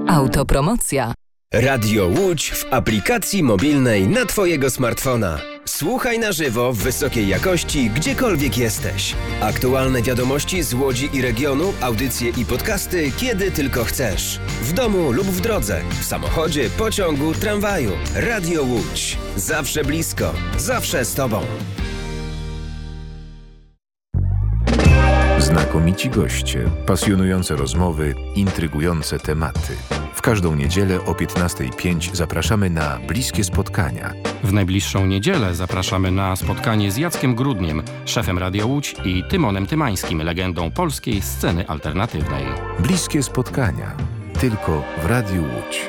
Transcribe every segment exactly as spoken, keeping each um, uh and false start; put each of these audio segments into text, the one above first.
Autopromocja. Radio Łódź w aplikacji mobilnej na Twojego smartfona. Słuchaj na żywo w wysokiej jakości, gdziekolwiek jesteś. Aktualne wiadomości z Łodzi i regionu, audycje i podcasty, kiedy tylko chcesz. W domu lub w drodze, w samochodzie, pociągu, tramwaju. Radio Łódź. Zawsze blisko, zawsze z Tobą. Znakomici goście, pasjonujące rozmowy, intrygujące tematy. W każdą niedzielę o piętnastej pięć zapraszamy na Bliskie Spotkania. W najbliższą niedzielę zapraszamy na spotkanie z Jackiem Grudniem, szefem Radia Łódź, i Tymonem Tymańskim, legendą polskiej sceny alternatywnej. Bliskie Spotkania. Tylko w Radiu Łódź.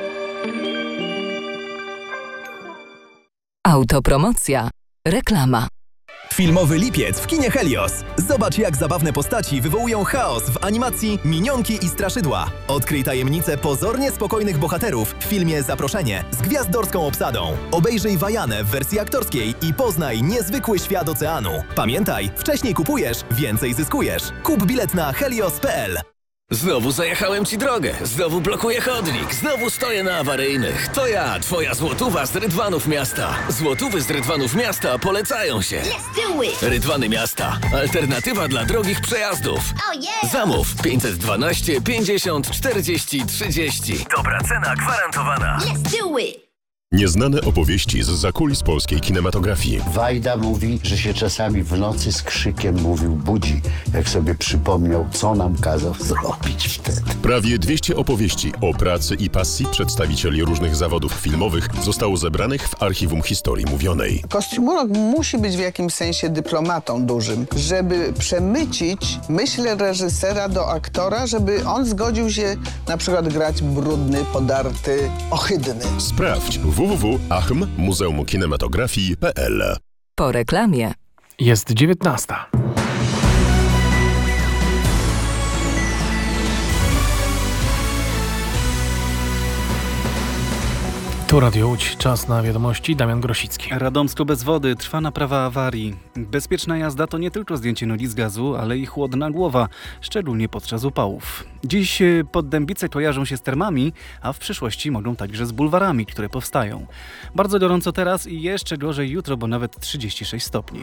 Autopromocja. Reklama. Filmowy lipiec w kinie Helios. Zobacz, jak zabawne postaci wywołują chaos w animacji Minionki i Straszydła. Odkryj tajemnicę pozornie spokojnych bohaterów w filmie Zaproszenie z gwiazdorską obsadą. Obejrzyj Wajanę w wersji aktorskiej i poznaj niezwykły świat oceanu. Pamiętaj, wcześniej kupujesz, więcej zyskujesz. Kup bilet na helios kropka p l. Znowu zajechałem ci drogę, znowu blokuję chodnik, znowu stoję na awaryjnych. To ja, twoja złotówa z Rydwanów Miasta. Złotówy z Rydwanów Miasta polecają się. Let's do it! Rydwany Miasta. Alternatywa dla drogich przejazdów. Oh yeah! Zamów pięćset dwanaście pięćdziesiąt czterdzieści trzydzieści. Dobra cena gwarantowana. Let's do it! Nieznane opowieści z zakulis polskiej kinematografii. Wajda mówi, że się czasami w nocy z krzykiem mówił budzi, jak sobie przypomniał, co nam kazał zrobić wtedy. Prawie dwieście opowieści o pracy i pasji przedstawicieli różnych zawodów filmowych zostało zebranych w Archiwum Historii Mówionej. Kostiumolog musi być w jakimś sensie dyplomatą dużym, żeby przemycić myśl reżysera do aktora, żeby on zgodził się na przykład grać brudny, podarty, ohydny. Sprawdź w w w kropka a c h m muzeum kinematografii kropka p l. Po reklamie. Jest dziewiętnasta. Tu Radio Łódź, czas na wiadomości, Damian Grosicki. Radomsko bez wody, trwa naprawa awarii. Bezpieczna jazda to nie tylko zdjęcie nogi z gazu, ale i chłodna głowa, szczególnie podczas upałów. Dziś Poddębice kojarzą się z termami, a w przyszłości mogą także z bulwarami, które powstają. Bardzo gorąco teraz i jeszcze gorzej jutro, bo nawet trzydzieści sześć stopni.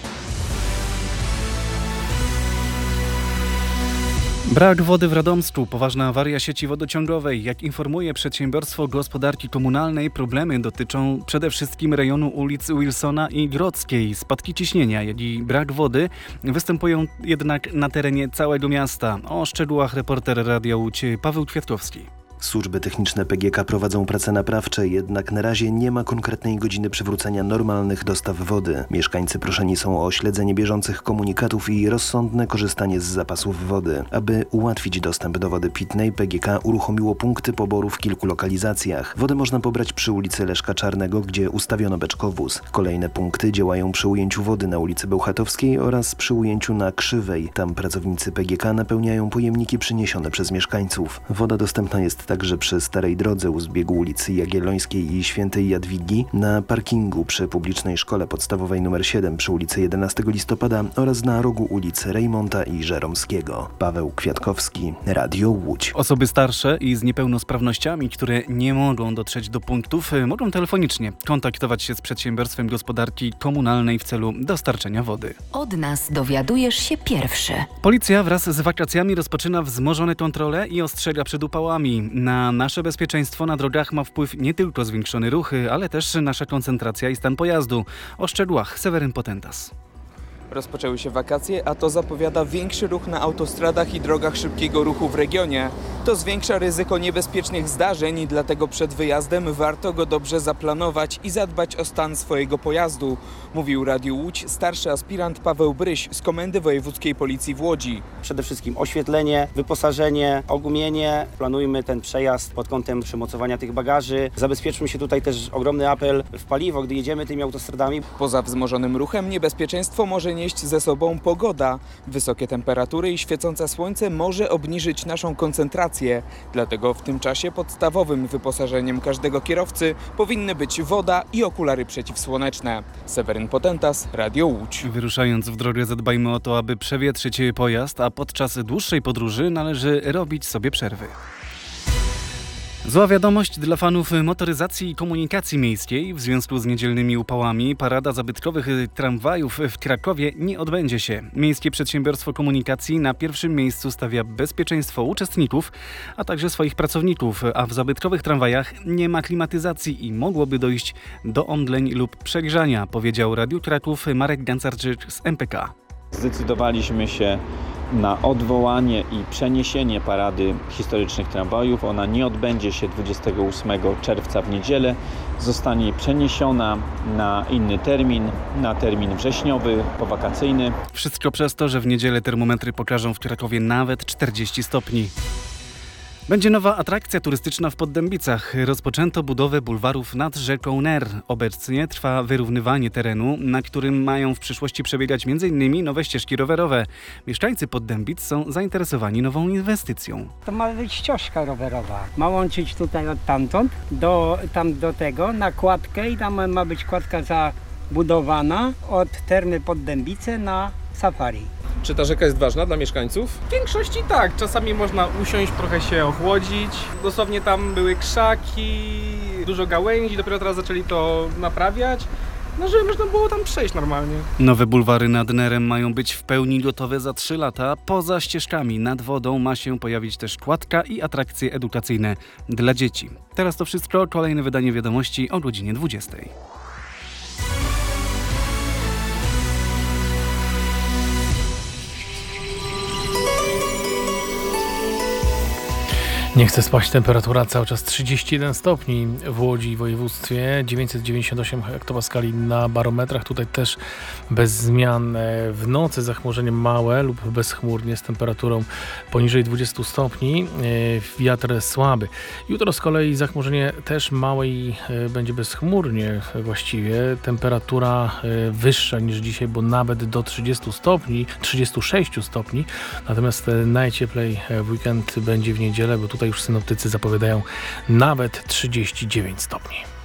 Brak wody w Radomsku, poważna awaria sieci wodociągowej. Jak informuje Przedsiębiorstwo Gospodarki Komunalnej, problemy dotyczą przede wszystkim rejonu ulic Wilsona i Grodzkiej. Spadki ciśnienia, jak i brak wody występują jednak na terenie całego miasta. O szczegółach reporter Radia Łódź Paweł Kwiatkowski. Służby techniczne P G K prowadzą prace naprawcze, jednak na razie nie ma konkretnej godziny przywrócenia normalnych dostaw wody. Mieszkańcy proszeni są o śledzenie bieżących komunikatów i rozsądne korzystanie z zapasów wody. Aby ułatwić dostęp do wody pitnej, P G K uruchomiło punkty poboru w kilku lokalizacjach. Wodę można pobrać przy ulicy Leszka Czarnego, gdzie ustawiono beczkowóz. Kolejne punkty działają przy ujęciu wody na ulicy Bełchatowskiej oraz przy ujęciu na Krzywej. Tam pracownicy P G K napełniają pojemniki przyniesione przez mieszkańców. Woda dostępna jest także przy Starej Drodze u zbiegu ulicy Jagiellońskiej i Świętej Jadwigi, na parkingu przy publicznej szkole podstawowej nr siedem przy ulicy jedenastego listopada oraz na rogu ulic Rejmonta i Żeromskiego. Paweł Kwiatkowski, Radio Łódź. Osoby starsze i z niepełnosprawnościami, które nie mogą dotrzeć do punktów, mogą telefonicznie kontaktować się z Przedsiębiorstwem Gospodarki Komunalnej w celu dostarczenia wody. Od nas dowiadujesz się pierwszy. Policja wraz z wakacjami rozpoczyna wzmożone kontrole i ostrzega przed upałami. Na nasze bezpieczeństwo na drogach ma wpływ nie tylko zwiększony ruch, ale też nasza koncentracja i stan pojazdu. O szczegółach Seweryn Potentas. Rozpoczęły się wakacje, a to zapowiada większy ruch na autostradach i drogach szybkiego ruchu w regionie. To zwiększa ryzyko niebezpiecznych zdarzeń, dlatego przed wyjazdem warto go dobrze zaplanować i zadbać o stan swojego pojazdu, mówił Radiu Łódź starszy aspirant Paweł Bryś z Komendy Wojewódzkiej Policji w Łodzi. Przede wszystkim oświetlenie, wyposażenie, ogumienie. Planujmy ten przejazd pod kątem przymocowania tych bagaży. Zabezpieczmy się tutaj też ogromny apel w paliwo, gdy jedziemy tymi autostradami. Poza wzmożonym ruchem niebezpieczeństwo może nieść ze sobą pogoda. Wysokie temperatury i świecące słońce może obniżyć naszą koncentrację. Dlatego w tym czasie podstawowym wyposażeniem każdego kierowcy powinny być woda i okulary przeciwsłoneczne. Seweryn Potentas, Radio Łódź. Wyruszając w drogę zadbajmy o to, aby przewietrzyć pojazd, a podczas dłuższej podróży należy robić sobie przerwy. Zła wiadomość dla fanów motoryzacji i komunikacji miejskiej. W związku z niedzielnymi upałami parada zabytkowych tramwajów w Krakowie nie odbędzie się. Miejskie Przedsiębiorstwo Komunikacji na pierwszym miejscu stawia bezpieczeństwo uczestników, a także swoich pracowników, a w zabytkowych tramwajach nie ma klimatyzacji i mogłoby dojść do omdleń lub przegrzania, powiedział Radiu Kraków Marek Gancarczyk z M P K. Zdecydowaliśmy się na odwołanie i przeniesienie parady historycznych tramwajów. Ona nie odbędzie się dwudziestego ósmego czerwca w niedzielę. Zostanie przeniesiona na inny termin, na termin wrześniowy, powakacyjny. Wszystko przez to, że w niedzielę termometry pokażą w Krakowie nawet czterdzieści stopni. Będzie nowa atrakcja turystyczna w Poddębicach. Rozpoczęto budowę bulwarów nad rzeką Ner. Obecnie trwa wyrównywanie terenu, na którym mają w przyszłości przebiegać między innymi nowe ścieżki rowerowe. Mieszkańcy Poddębic są zainteresowani nową inwestycją. To ma być ścieżka rowerowa. Ma łączyć tutaj od tamtąd do, tam do tego na kładkę i tam ma być kładka zabudowana od Termy Poddębice na safari. Czy ta rzeka jest ważna dla mieszkańców? W większości tak. Czasami można usiąść, trochę się ochłodzić. Dosłownie tam były krzaki, dużo gałęzi, dopiero teraz zaczęli to naprawiać. No, żeby można było tam przejść normalnie. Nowe bulwary nad Nerem mają być w pełni gotowe za trzy lata. Poza ścieżkami nad wodą ma się pojawić też kładka i atrakcje edukacyjne dla dzieci. Teraz to wszystko. Kolejne wydanie wiadomości o godzinie dwudziestej. Nie chce spaść temperatura, cały czas trzydzieści jeden stopni w Łodzi, w województwie, dziewięćset dziewięćdziesiąt osiem hektopaskali na barometrach. Tutaj też bez zmian. W nocy zachmurzenie małe lub bezchmurnie z temperaturą poniżej dwudziestu stopni. Wiatr słaby. Jutro z kolei zachmurzenie też małe i będzie bezchmurnie właściwie. Temperatura wyższa niż dzisiaj, bo nawet do trzydziestu stopni, trzydziestu sześciu stopni. Natomiast najcieplej w weekend będzie w niedzielę, bo tutaj już synoptycy zapowiadają nawet trzydzieści dziewięć stopni.